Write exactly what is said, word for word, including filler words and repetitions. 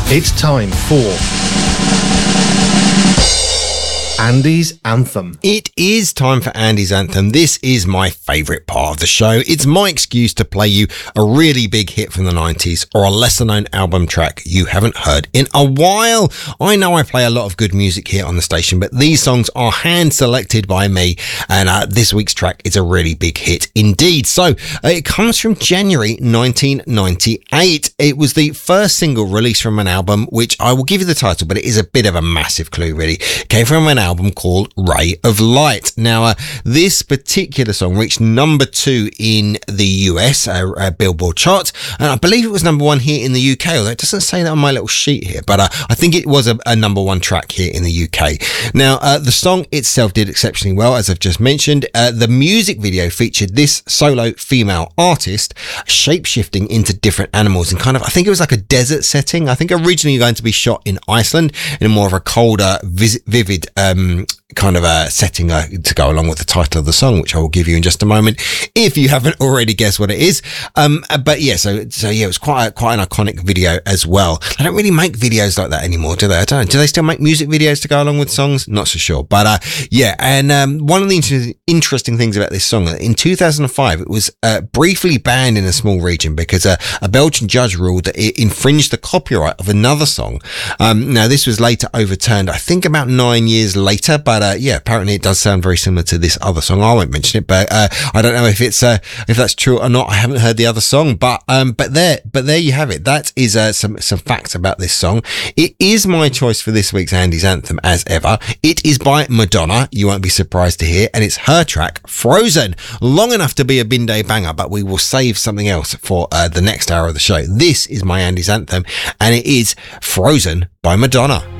It's time for Andy's Anthem. It is time for Andy's Anthem. This is my favourite part of the show. It's my excuse to play you a really big hit from the nineties or a lesser known album track you haven't heard in a while. I know I play a lot of good music here on the station, but these songs are hand selected by me, and uh, this week's track is a really big hit indeed. So uh, it comes from January nineteen ninety-eight. It was the first single released from an album, which I will give you the title, but it is a bit of a massive clue really. It came from an album album called Ray of Light. Now, uh, this particular song reached number two in the U S uh, uh, Billboard chart, and I believe it was number one here in the U K, although it doesn't say that on my little sheet here, but uh, I think it was a, a number one track here in the U K. Now, uh, the song itself did exceptionally well, as I've just mentioned. Uh, the music video featured this solo female artist shape-shifting into different animals and kind of, I think it was like a desert setting. I think originally going to be shot in Iceland in more of a colder, vis- vivid um, kind of a setting uh, to go along with the title of the song, which I will give you in just a moment if you haven't already guessed what it is. Um, but yeah, so so yeah, it was quite a, quite an iconic video as well. They don't really make videos like that anymore, do they? I don't know. Do they still make music videos to go along with songs? Not so sure. But uh, yeah, and um, one of the inter- interesting things about this song, in two thousand five, it was uh, briefly banned in a small region because uh, a Belgian judge ruled that it infringed the copyright of another song. Um, now, this was later overturned, I think about nine years later, but uh, yeah, apparently it does sound very similar to this other song. I won't mention it, but uh, I don't know if it's uh, if that's true or not. I haven't heard the other song, but um, but there, but there you have it. That is uh, some some facts about this song. It is my choice for this week's Andy's Anthem, as ever. It is by Madonna. You won't be surprised to hear, and it's her track "Frozen." Long enough to be a bin day banger, but we will save something else for uh, the next hour of the show. This is my Andy's Anthem, and it is "Frozen" by Madonna.